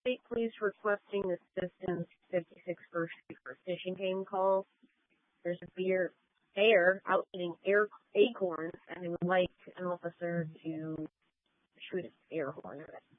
State Police requesting assistance 56 First Street for a fishing game call. There's a bear out eating acorns, and they would like an officer to shoot an air horn at it.